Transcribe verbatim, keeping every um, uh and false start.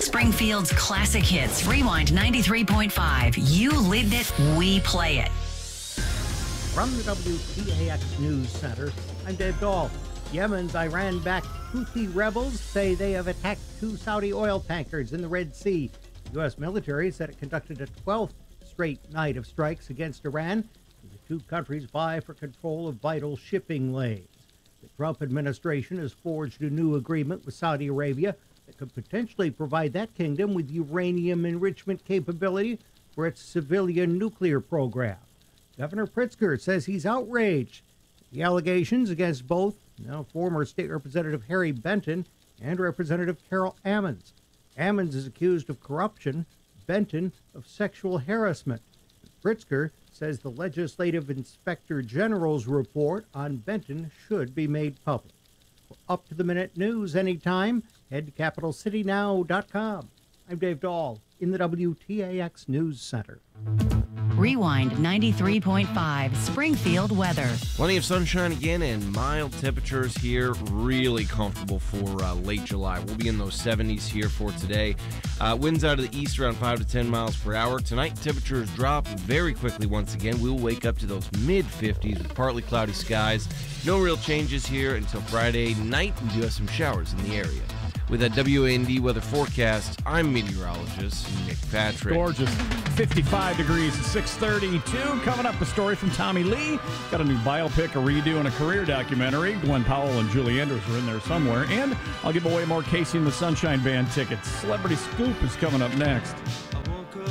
Springfield's classic hits. Rewind ninety-three point five. You lived it, we play it. From the W T A X News Center, I'm Dave Dahl. Yemen's Iran-backed Houthi rebels say they have attacked two Saudi oil tankers in the Red Sea. The U S military said it conducted a twelfth straight night of strikes against Iran as the two countries vie for control of vital shipping lanes. The Trump administration has forged a new agreement with Saudi Arabia that could potentially provide that kingdom with uranium enrichment capability for its civilian nuclear program. Governor Pritzker says he's outraged at the allegations against both now former State Representative Harry Benton and Representative Carol Ammons. Ammons is accused of corruption, Benton of sexual harassment. Pritzker says the Legislative Inspector General's report on Benton should be made public. For up-to-the-minute news anytime, head to capital city now dot com. I'm Dave Dahl in the W T A X News Center. Rewind ninety-three point five. Springfield weather. Plenty of sunshine again and mild temperatures here. Really comfortable for uh, late July. We'll be in those seventies here for today. Uh, winds out of the east around five to ten miles per hour. Tonight, temperatures drop very quickly once again. We'll wake up to those mid fifties with partly cloudy skies. No real changes here until Friday night. We do have some showers in the area. With a W A N D weather forecast, I'm meteorologist Nick Patrick. Gorgeous. fifty-five degrees at six thirty-two. Coming up, a story from Tommy Lee. Got a new biopic, a redo, and a career documentary. Glenn Powell and Julie Andrews are in there somewhere. And I'll give away more Casey and the Sunshine Band tickets. Celebrity Scoop is coming up next.